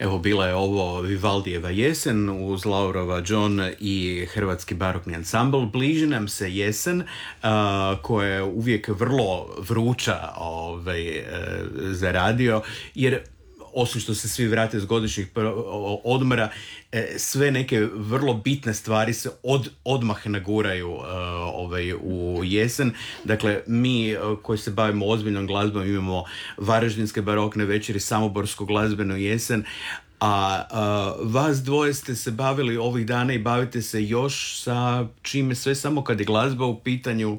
Evo, bila je ovo Vivaldijeva jesen uz Laurova John i Hrvatski barokni ansambl. Bliži nam se jesen koja je uvijek vrlo vruća za radio, jer osim što se svi vrate s godišnjih odmora, sve neke vrlo bitne stvari se odmah naguraju u jesen. Dakle, mi koji se bavimo ozbiljnom glazbom imamo Varaždinske barokne večeri, Samoborsku glazbenu jesen, a vas dvoje ste se bavili ovih dana i bavite se još sa čime sve, samo kad je glazba u pitanju?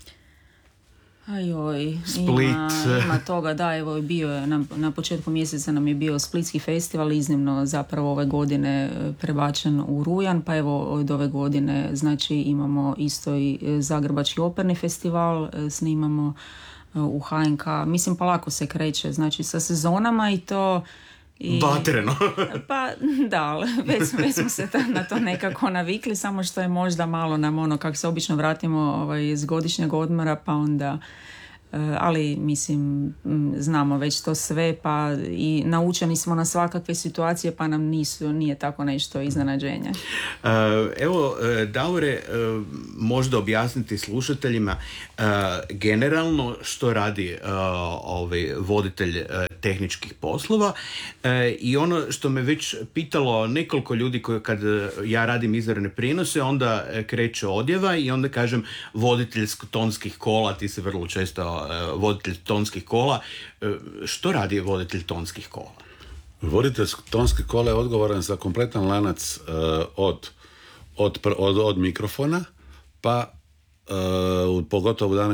Split. Ima toga, da, evo bio je na početku mjeseca nam je bio Splitski festival, iznimno zapravo ove godine prebačen u rujan, pa evo od ove godine znači imamo isto i Zagrebački operni festival, snimamo u HNK, mislim polako se kreće, znači sa sezonama i to vatreno. Pa da, već smo se na to nekako navikli, samo što je možda malo nam kako se obično vratimo iz godišnjeg odmora, pa onda ali mislim znamo već to sve, pa i naučeni smo na svakakve situacije, pa nam nije tako nešto iznenađenje. Evo, Davore, možda objasniti slušateljima generalno što radi voditelj tehničkih poslova i ono što me već pitalo nekoliko ljudi koji kad ja radim izvorne prijenose, onda kreće odjeva i onda kažem voditelj tonskih kola, ti se vrlo često voditelj tonskih kola. Što radi voditelj tonskih kola? Voditelj tonskih kola je odgovoran za kompletan lanac od mikrofona, pa pogotovo u dane